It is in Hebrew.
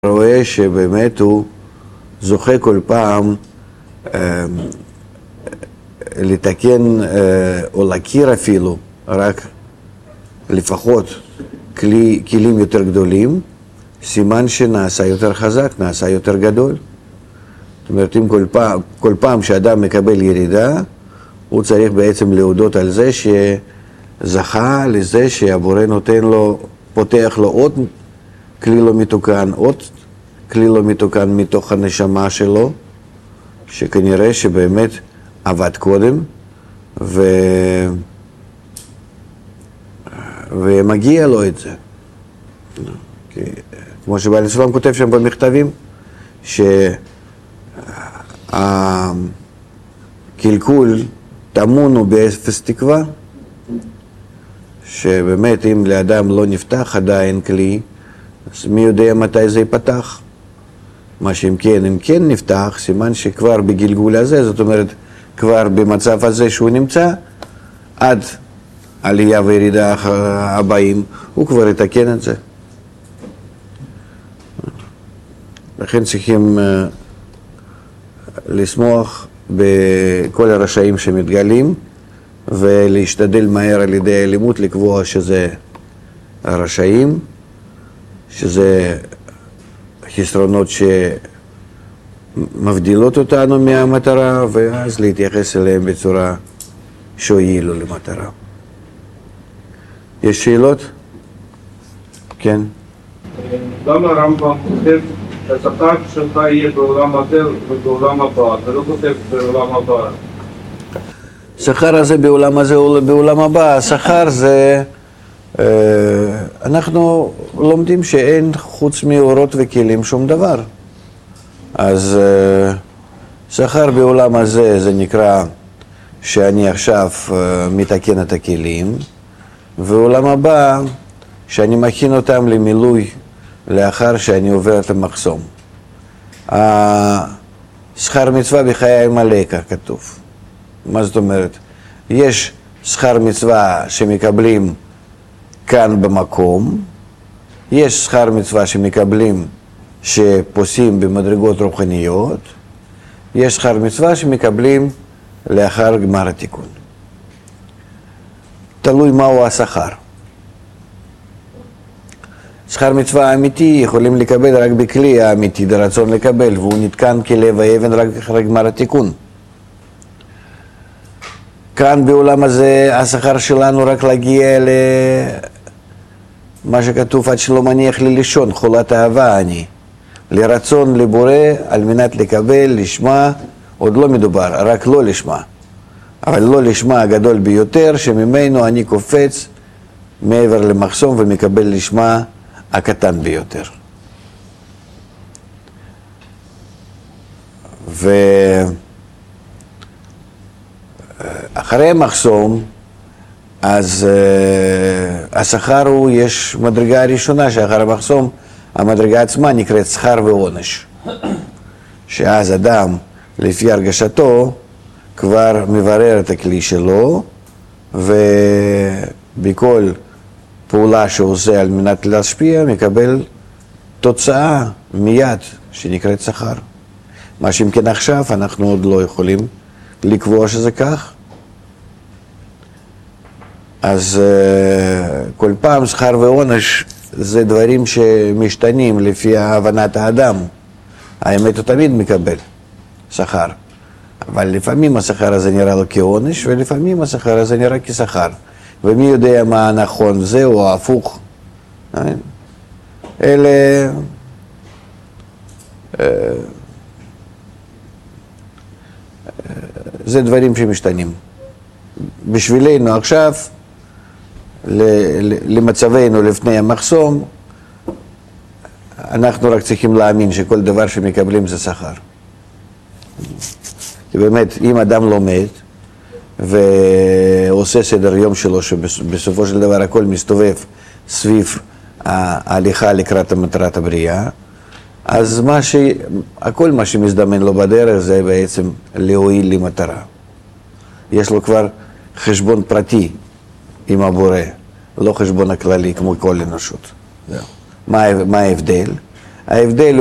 רואה שבאמת הוא זוכה כל פעם לתקן או להכיר אפילו רק לפחות כלים יותר גדולים, סימן שנעשה יותר חזק, נעשה יותר גדול. זאת אומרת, אם כל פעם שאדם מקבל ירידה, הוא צריך בעצם להודות על זה שזכה לזה שהבורא נותן לו, פותח לו עוד כלי לא מתוקן, עוד כלי לא מתוקן מתוך הנשמה שלו, שכנראה שבאמת עבד קודם, ומגיע לו את זה. כמו שבעל הסולם כותב שם במכתבים, שהקלקול טמון הוא באפס תקווה, שבאמת אם לאדם לא נפתח עדיין כלי, אז מי יודע מתי זה ייפתח? מה שאם כן נפתח, סימן שכבר בגלגול הזה, זאת אומרת, כבר במצב הזה שהוא נמצא, עד עלייה וירידה הבאים, הוא כבר יתקן את זה. לכן צריכים לשמוח בכל הרשעים שמתגלים, ולהשתדל מהר על ידי האלימות לקבוע שזה הרשעים, שזה חסרונות שמבדילות אותנו מהמטרה, ואז להתייחס אליהם בצורה שהועילו למטרה. יש שאלות? כן. למה הרמב"ם כותב שהשכר שלך יהיה בעולם הזה ובעולם הבא? אתה לא כותב בעולם הבא. השכר הזה בעולם הזה או בעולם הבא, השכר זה... אנחנו לומדים שאין חוץ מאורות וכלים שום דבר. אז שכר בעולם הזה זה נקרא שאני עכשיו מתקן את הכלים, ועולם הבא שאני מכין אותם למילוי לאחר שאני עובר את המחסום. שכר מצווה בחיי מלאקה כתוב. מה זאת אומרת? יש שכר מצווה שמקבלים כאן במקום, יש שכר מצווה שמקבלים שפוסים במדרגות רוחניות, יש שכר מצווה שמקבלים לאחר גמר התיקון. תלוי מהו השכר. שכר מצווה אמיתי יכולים לקבל רק בכלי האמיתי, ברצון לקבל, והוא נתקן כלב האבן רק אחרי גמר התיקון. כאן בעולם הזה השכר שלנו רק להגיע מה שכתוב עד שלא מניח לי לישון, חולת אהבה אני. לרצון לבורא על מנת לקבל, לשמה, עוד לא מדובר, רק לא לשמה. אבל לא לשמה הגדול ביותר, שממנו אני קופץ מעבר למחסום ומקבל לשמה הקטן ביותר. ואחרי המחסום, אז השכר הוא, יש מדרגה הראשונה שאחר המחסום, המדרגה עצמה נקראת שכר ועונש. שאז אדם, לפי הרגשתו, כבר מברר את הכלי שלו, ובכל פעולה שהוא עושה על מנת להשפיע, מקבל תוצאה מיד, שנקראת שכר. מה שאם כן עכשיו, אנחנו עוד לא יכולים לקבוע שזה כך. אז כל פעם שכר ועונש זה דברים שמשתנים לפי הבנת האדם. האמת הוא תמיד מקבל שכר. אבל לפעמים השכר הזה נראה לו כעונש, ולפעמים השכר הזה נראה כשכר. ומי יודע מה הנכון, זה או ההפוך. אלה זה דברים שמשתנים. בשבילנו עכשיו, למצבנו לפני המחסום, אנחנו רק צריכים להאמין שכל דבר שמקבלים זה שכר. כי באמת, אם אדם לומד ועושה סדר יום שלו, שבסופו של דבר הכל מסתובב סביב ההליכה לקראת מטרת הבריאה, אז הכל מה שמזדמן לו בדרך זה בעצם להועיל למטרה. יש לו כבר חשבון פרטי עם הבורא, לא חשבון הכללי כמו כל אנושות. מה ההבדל? ההבדל